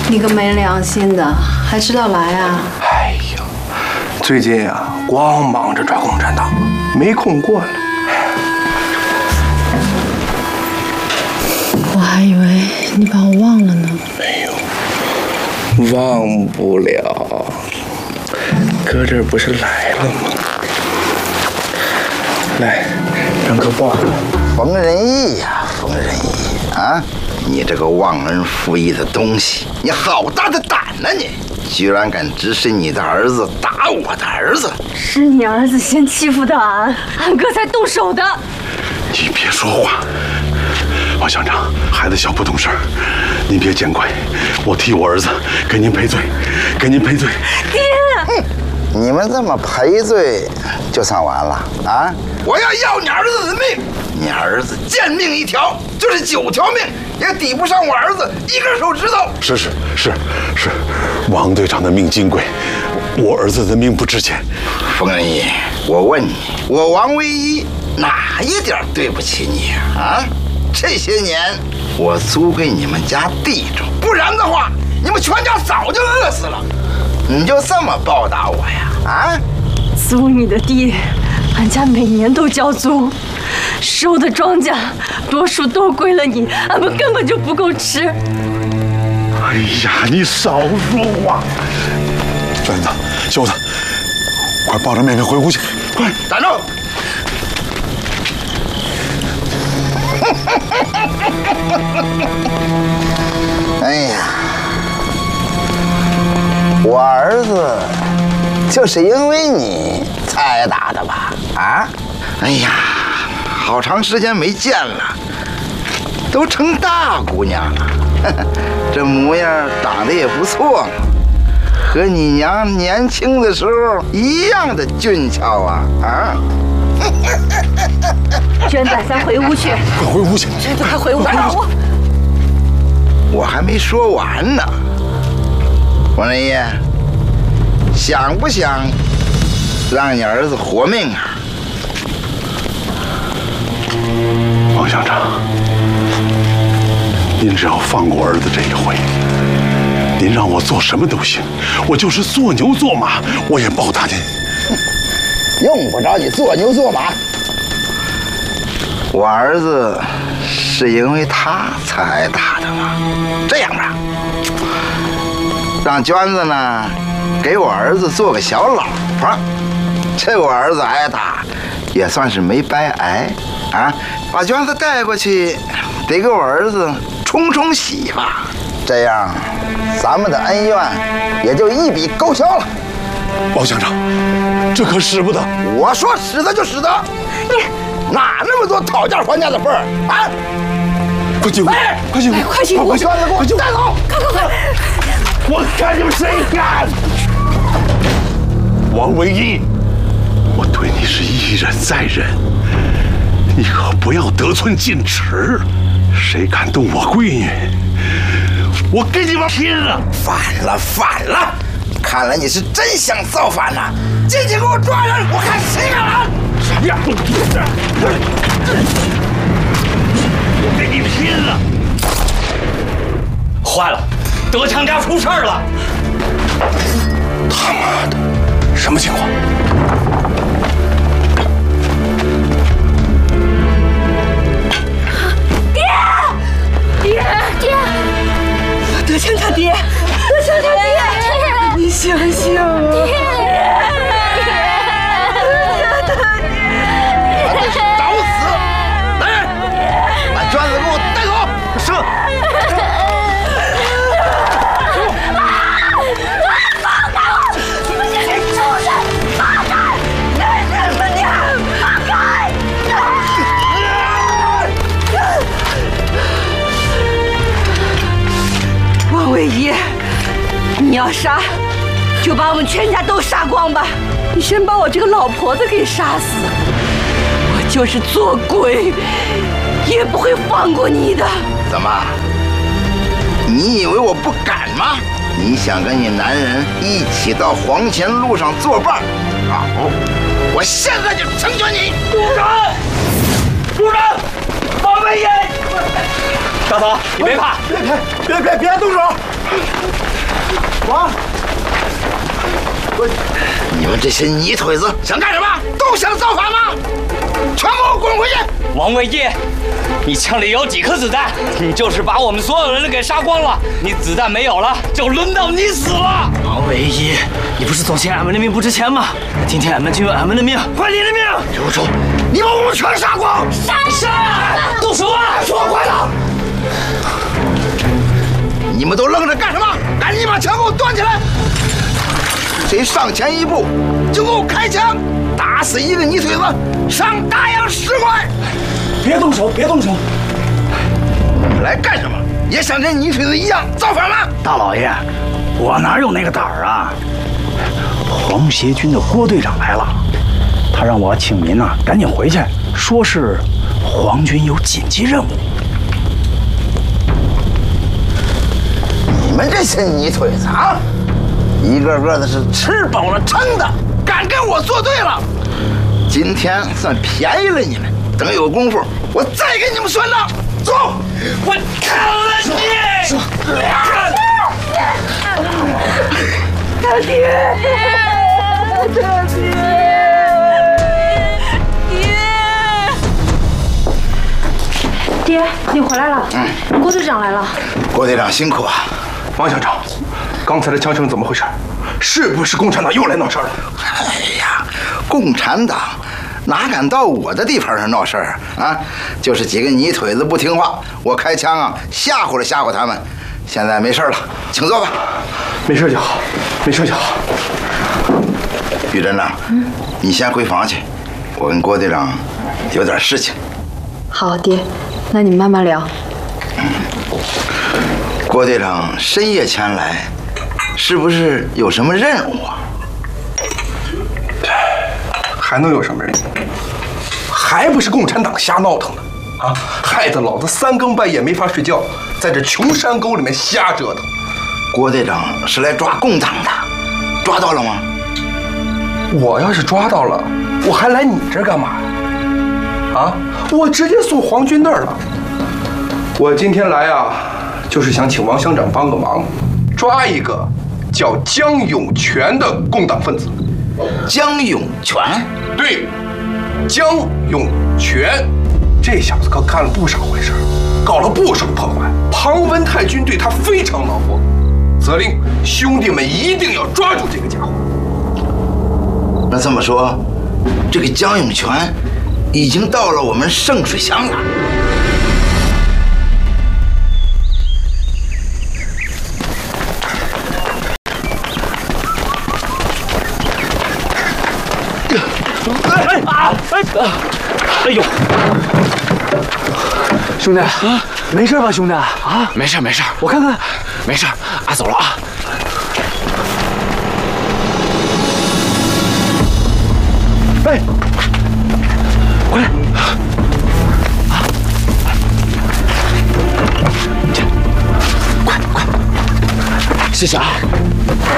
你个没良心的，还知道来啊？ 哎呀，最近啊，光忙着抓共产党，没空过来。 我还以为你把我忘了呢。 没有，忘不了。哥这不是来了吗？来，让哥抱抱。 冯仁义呀，冯仁义啊！你这个忘恩负义的东西，你好大的胆呢！你居然敢指使你的儿子打我的儿子！ 是你儿子先欺负的俺哥才动手的。 你别说话，王乡长，孩子小不懂事儿，您别见怪，我替我儿子给您赔罪，给您赔罪。 爹， 你们这么赔罪就算完了啊？我要你儿子的命！你儿子贱命一条，就是9条命也抵不上我儿子1根手指头。 是，王队长的命金贵，我儿子的命不值钱。 冯仁义，我问你，我王唯一哪一点对不起你啊？这些年我租给你们家地住，不然的话，你们全家早就饿死了。你就这么报答我呀？啊？ 租你的地，俺家每年都交租，收的庄稼多数都归了你，俺们根本就不够吃。 哎呀，你少说话！娟子、秀子，快抱着妹妹回屋去！快站住！哎呀，我儿子就是因为你才挨打的吧？啊？哎呀，好长时间没见了，都成大姑娘了，这模样长得也不错嘛，和你娘年轻的时候一样的俊俏啊！啊！ 娟仔，咱回屋去。 快回屋去！ 娟子，快回屋！ 我还没说完呢，王仁义，想不想让你儿子活命啊？ 王乡长，您只要放过儿子这一回，您让我做什么都行，我就是做牛做马，我也报答您。 用不着你做牛做马，我儿子是因为他才挨打的嘛。这样吧，让娟子呢给我儿子做个小老婆，这我儿子挨打也算是没白挨啊。把娟子带过去，得给我儿子冲冲喜吧，这样咱们的恩怨也就一笔勾销了。 王乡长，这可使不得！ 我说使得就使得，你哪那么多讨价还价的份儿啊？ 快进屋！快进屋！ 快进屋！ 把娟子给我带走！ 快！ 我看你们谁敢！王唯一，我对你是一忍再忍，你可不要得寸进尺。谁敢动我闺女，我跟你们拼了！ 反了！看来你是真想造反了！进去给我抓人，我看谁敢拦！ 我跟你拼了！ 坏了，德强家出事儿了！ 他妈的，什么情况？ 爹！德强他爹！你醒醒啊！ 找死！来人，把娟子给我带走！ 是。 放开我！你们这些畜生！放开！你们娘！放开！王唯一，你要杀，就把我们全家都杀光吧！你先把我这个老婆子给杀死，我就是做鬼，也不会放过你的。 怎么？你以为我不敢吗？你想跟你男人一起到黄泉路上作伴？好，我现在就成全你！ 主人，王唯一！ 大嫂，你别怕， 别动手！你们这些泥腿子想干什么？都想造反吗？全部滚回去！ 王卫义，你枪里有几颗子弹？你就是把我们所有人都给杀光了，你子弹没有了，就轮到你死了。 王卫一，你不是总嫌俺们的命不值钱吗？今天俺们就用俺们的命换你的命！ 刘忠，你把我们全杀光！ 杀！动手啊！ 说快了！你们都愣着干什么？赶紧把枪给我端起来！谁上前一步，就给我开枪，打死一个泥腿子，上大洋10块！ 别动手！ 你来干什么？也想跟泥腿子一样造反吗？ 大老爷，我哪有那个胆儿啊？皇协军的郭队长来了，他让我请您呐赶紧回去，说是皇军有紧急任务。 你们这些泥腿子啊，一个个的是吃饱了撑的，敢跟我作对了。今天算便宜了你们，等有功夫我再给你们算账。走！ 我看了你！ 大爹！ 爹，你回来了。郭队长来了。 郭队长辛苦啊！ 王校长，刚才的枪声怎么回事？是不是共产党又来闹事了？ 哎呀，共产党哪敢到我的地盘上闹事儿啊？就是几个泥腿子不听话，我开枪啊吓唬了吓唬他们。现在没事了，请坐吧。 没事就好，没事就好。 于站长，你先回房去，我跟郭队长有点事情。 好，爹，那你慢慢聊。 郭队长深夜前来，是不是有什么任务啊？ 还能有什么人？还不是共产党瞎闹腾的啊！害得老子3更半夜没法睡觉，在这穷山沟里面瞎折腾。 郭队长是来抓共党的，抓到了吗？ 我要是抓到了，我还来你这儿干嘛呀？啊！我直接送皇军那儿了。我今天来啊，就是想请王乡长帮个忙，抓一个叫江永全的共党分子。 江永全？ 对，江永全，这小子可干了不少坏事，搞了不少破坏。庞文泰军对他非常恼火，责令兄弟们一定要抓住这个家伙。 那这么说，这个江永全已经到了我们圣水乡了。 哎呦，兄弟，没事吧，兄弟？ 啊，没事， 我看看， 没事，俺走了啊。 哎，回来！啊！快！谢谢啊！